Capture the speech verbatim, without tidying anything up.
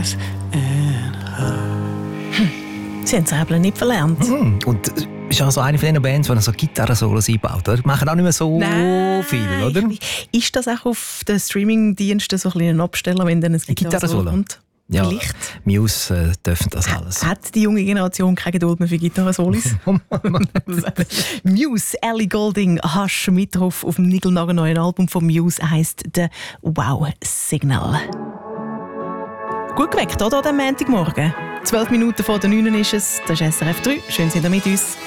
Nice and hm. Sie haben das Räbeln nicht verlernt. Mhm. Und das ist also eine von den Bands, die so Gitarren-Solos einbaut. Die machen auch nicht mehr so Nein, viel, oder? Ist das auch auf den Streaming-Diensten so ein bisschen ein Absteller, wenn dann ein Gitarren-Solo kommt? Ja, vielleicht. Muse äh, dürfen das alles. Hat die junge Generation keine Geduld mehr für Gitarren-Solis? Muse, Ellie Goulding, Hush mit drauf auf dem niegelnagelneuen Album von Muse heisst «The Wow Signal». Gut geweckt, oder? Am Montagmorgen. Zwölf Minuten vor der neun ist es. Das ist S R F drei. Schön, sind ihr mit uns.